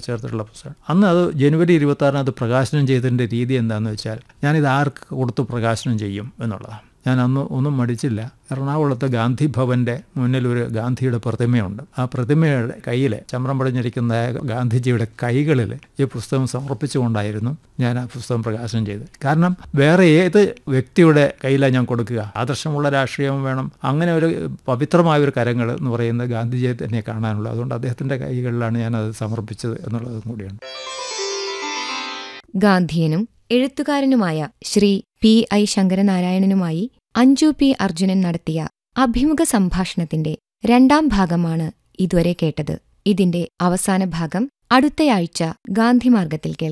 ചേർത്തിട്ടുള്ള പുസ്തകം. അന്ന് അത് ജനുവരി 26 അത് പ്രകാശനം ചെയ്തതിൻ്റെ രീതി എന്താണെന്ന് വെച്ചാൽ, ഞാനിത് ആർക്ക് കൊടുത്ത് പ്രകാശനം ചെയ്യും എന്നുള്ളതാണ്. ഞാൻ അന്ന് ഒന്നും മടിച്ചില്ല. എറണാകുളത്ത് ഗാന്ധി ഭവൻ്റെ മുന്നിൽ ഒരു ഗാന്ധിയുടെ പ്രതിമയുണ്ട്. ആ പ്രതിമയുടെ കയ്യിൽ, ചമ്രം പടിഞ്ഞിരിക്കുന്ന ഗാന്ധിജിയുടെ കൈകളിൽ ഈ പുസ്തകം സമർപ്പിച്ചുകൊണ്ടായിരുന്നു ഞാൻ ആ പുസ്തകം പ്രകാശനം ചെയ്തത്. കാരണം വേറെ ഏത് വ്യക്തിയുടെ കയ്യിലാണ് ഞാൻ കൊടുക്കുക? ആദർശമുള്ള രാഷ്ട്രീയം വേണം. അങ്ങനെ ഒരു പവിത്രമായ ഒരു കരങ്ങൾ എന്ന് പറയുന്നത് ഗാന്ധിജിയെ തന്നെ കാണാനുള്ളത്. അതുകൊണ്ട് അദ്ദേഹത്തിൻ്റെ കൈകളിലാണ് ഞാനത് സമർപ്പിച്ചത് എന്നുള്ളതും കൂടിയാണ്. ഗാന്ധിയനും എഴുത്തുകാരനുമായ ശ്രീ P.I. ശങ്കരനാരായണനുമായി അഞ്ജു P. അർജുനൻ നടത്തിയ അഭിമുഖ സംഭാഷണത്തിന്റെ 2ാം ഭാഗമാണ് ഇതുവരെ കേട്ടത്. ഇതിന്റെ അവസാന ഭാഗം അടുത്തയാഴ്ച ഗാന്ധിമാർഗത്തിൽ കേൾക്കാം.